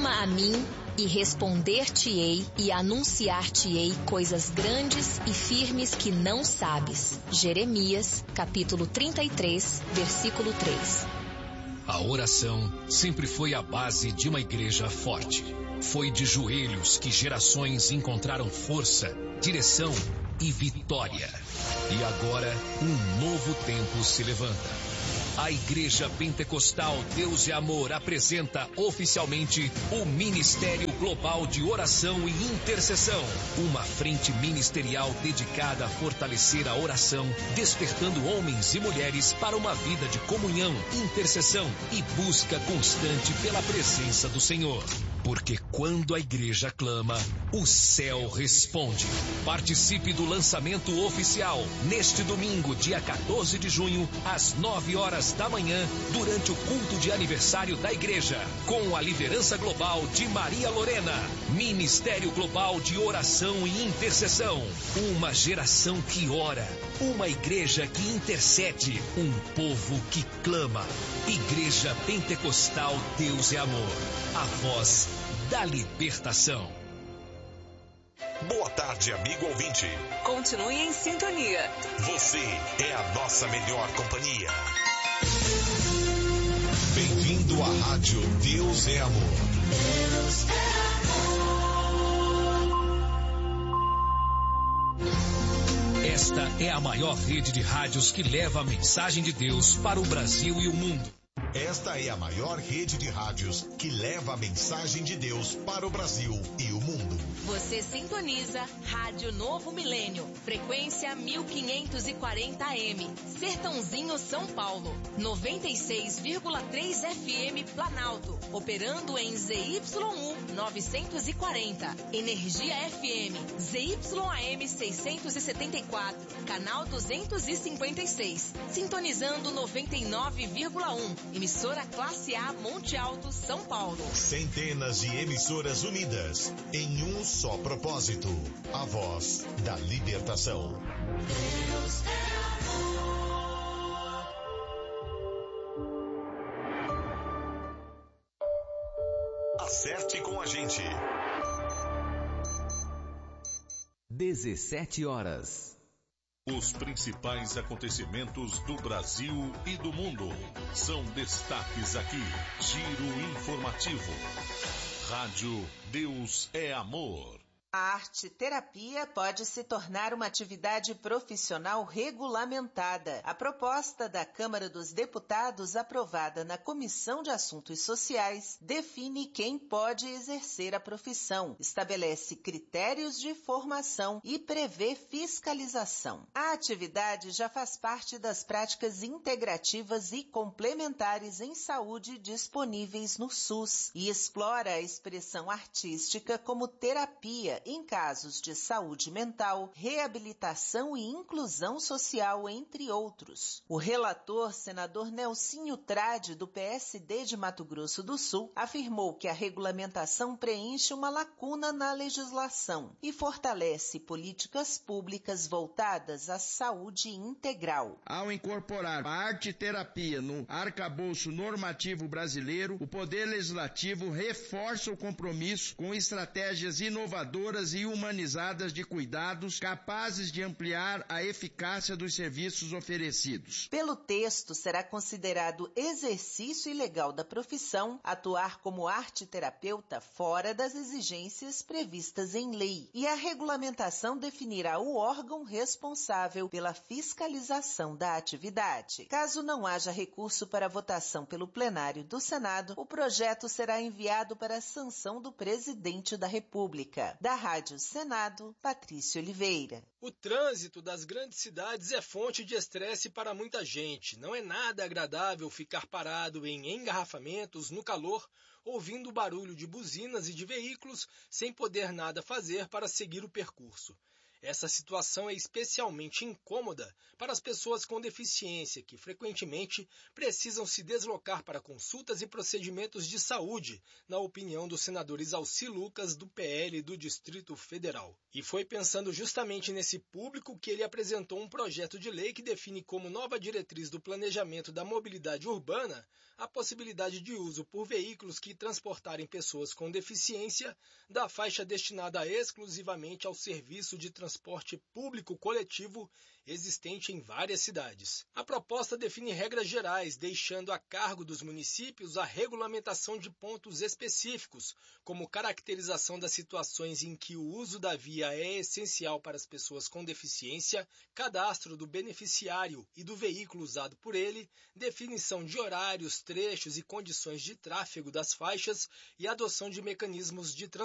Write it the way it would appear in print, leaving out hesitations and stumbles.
Clama a mim e responder-te-ei e anunciar-te-ei coisas grandes e firmes que não sabes. Jeremias, capítulo 33, versículo 3. A oração sempre foi a base de uma igreja forte. Foi de joelhos que gerações encontraram força, direção e vitória. E agora, um novo tempo se levanta. A Igreja Pentecostal Deus e Amor apresenta oficialmente o Ministério Global de Oração e Intercessão. Uma frente ministerial dedicada a fortalecer a oração, despertando homens e mulheres para uma vida de comunhão, intercessão e busca constante pela presença do Senhor. Porque quando a igreja clama, o céu responde. Participe do lançamento oficial neste domingo, dia 14 de junho, às 9 horas da manhã, durante o culto de aniversário da igreja, com a liderança global de Maria Lorena. Ministério Global de Oração e Intercessão. Uma geração que ora, uma igreja que intercede, um povo que clama. Igreja Pentecostal Deus e Amor. A voz da libertação. Boa tarde, amigo ouvinte. Continue em sintonia. Você é a nossa melhor companhia. Bem-vindo à Rádio Deus é Amor. Deus é amor. Esta é a maior rede de rádios que leva a mensagem de Deus para o Brasil e o mundo. Esta é a maior rede de rádios que leva a mensagem de Deus para o Brasil e o mundo. Você sintoniza Rádio Novo Milênio, frequência 1540 AM, Sertãozinho, São Paulo, 96,3 FM Planalto, operando em ZYU 940, Energia FM, ZYAM 674, canal 256, sintonizando 99,1, emissora Classe A Monte Alto, São Paulo. Centenas de emissoras unidas em um só propósito, a voz da libertação. Deus é amor. Acerte com a gente. 17 horas. Os principais acontecimentos do Brasil e do mundo são destaques aqui. Giro informativo. Rádio Deus é Amor. A arte-terapia pode se tornar uma atividade profissional regulamentada. A proposta da Câmara dos Deputados, aprovada na Comissão de Assuntos Sociais, define quem pode exercer a profissão, estabelece critérios de formação e prevê fiscalização. A atividade já faz parte das práticas integrativas e complementares em saúde disponíveis no SUS e explora a expressão artística como terapia em casos de saúde mental, reabilitação e inclusão social, entre outros. O relator, senador Nelsinho Trade, do PSD de Mato Grosso do Sul, afirmou que a regulamentação preenche uma lacuna na legislação e fortalece políticas públicas voltadas à saúde integral. Ao incorporar a arte-terapia no arcabouço normativo brasileiro, o Poder Legislativo reforça o compromisso com estratégias inovadoras e humanizadas de cuidados capazes de ampliar a eficácia dos serviços oferecidos. Pelo texto, será considerado exercício ilegal da profissão atuar como arte-terapeuta fora das exigências previstas em lei, e a regulamentação definirá o órgão responsável pela fiscalização da atividade. Caso não haja recurso para votação pelo plenário do Senado, o projeto será enviado para a sanção do presidente da República. Da Rádio Senado, Patrícia Oliveira. O trânsito das grandes cidades é fonte de estresse para muita gente. Não é nada agradável ficar parado em engarrafamentos no calor, ouvindo o barulho de buzinas e de veículos, sem poder nada fazer para seguir o percurso. Essa situação é especialmente incômoda para as pessoas com deficiência, que frequentemente precisam se deslocar para consultas e procedimentos de saúde, na opinião do senador Isalci Lucas, do PL do Distrito Federal. E foi pensando justamente nesse público que ele apresentou um projeto de lei que define como nova diretriz do planejamento da mobilidade urbana a possibilidade de uso por veículos que transportarem pessoas com deficiência da faixa destinada exclusivamente ao serviço de transporte público coletivo existente em várias cidades. A proposta define regras gerais, deixando a cargo dos municípios a regulamentação de pontos específicos, como caracterização das situações em que o uso da via é essencial para as pessoas com deficiência, cadastro do beneficiário e do veículo usado por ele, definição de horários, trechos e condições de tráfego das faixas e adoção de mecanismos de transporte